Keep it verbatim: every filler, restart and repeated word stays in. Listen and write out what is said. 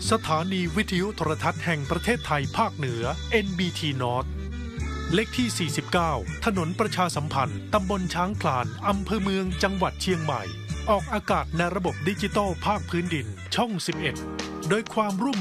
สถานีวิทยุโทรทัศน์แห่งประเทศไทยภาคเหนือ เอ็น บี ที North เลขที่ สี่สิบเก้า ถนนประชาสัมพันธ์ ตำบลช้างคลาน อำเภอเมือง จังหวัดเชียงใหม่ ออกอากาศในระบบดิจิตอลภาคพื้นดิน ช่อง สิบเอ็ด โดยความร่วม